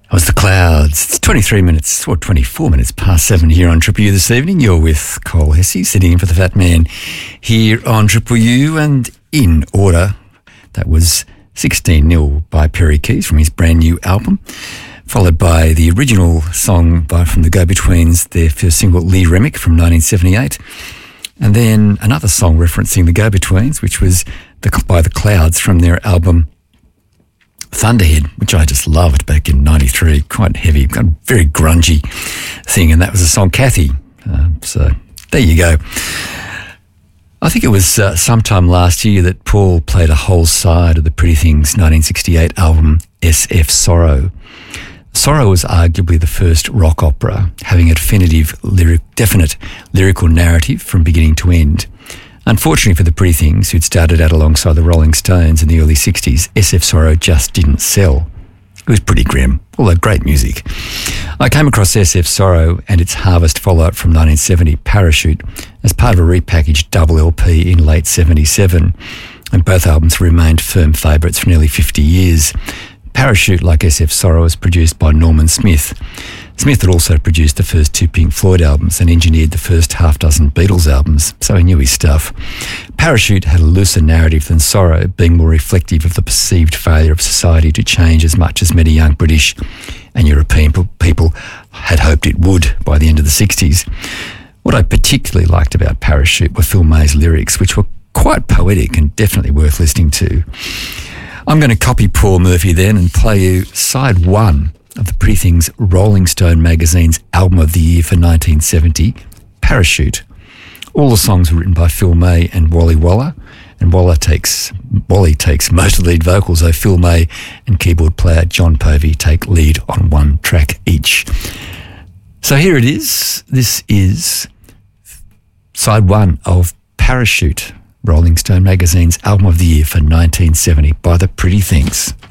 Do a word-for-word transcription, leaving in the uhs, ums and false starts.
That was The Clouds. It's twenty-three minutes, or twenty-four minutes past seven here on Triple U this evening. You're with Cole Hesse, sitting in for the Fat Man here on Triple U. And in order, that was sixteen nil by Perry Keys from his brand new album, followed by the original song by from the Go-Betweens, their first single, Lee Remick, from nineteen seventy-eight. And then another song referencing the Go-Betweens, which was the, by The Clouds from their album Thunderhead, which I just loved back in ninety-three, quite heavy, kind of very grungy thing, and that was the song Kathy. Uh, so there you go. I think it was uh, sometime last year that Paul played a whole side of the Pretty Things nineteen sixty-eight album S F Sorrow. Sorrow was arguably the first rock opera having a definitive, lyric, definite lyrical narrative from beginning to end. Unfortunately for the Pretty Things, who'd started out alongside the Rolling Stones in the early sixties, S F Sorrow just didn't sell. It was pretty grim, although great music. I came across S F Sorrow and its Harvest follow-up from nineteen seventy, Parachute, as part of a repackaged double L P in late seventy-seven, and both albums remained firm favourites for nearly fifty years. Parachute, like S F Sorrow, was produced by Norman Smith. Smith had also produced the first two Pink Floyd albums and engineered the first half dozen Beatles albums, so he knew his stuff. Parachute had a looser narrative than Sorrow, being more reflective of the perceived failure of society to change as much as many young British and European people had hoped it would by the end of the sixties. What I particularly liked about Parachute were Phil May's lyrics, which were quite poetic and definitely worth listening to. I'm going to copy Paul Murphy then and play you side one of the Pretty Things Rolling Stone magazine's album of the year for nineteen seventy, Parachute. All the songs were written by Phil May and Wally Waller, and Waller takes, Wally takes most of the lead vocals, though Phil May and keyboard player John Povey take lead on one track each. So here it is. This is side one of Parachute, Rolling Stone magazine's album of the year for nineteen seventy by the Pretty Things.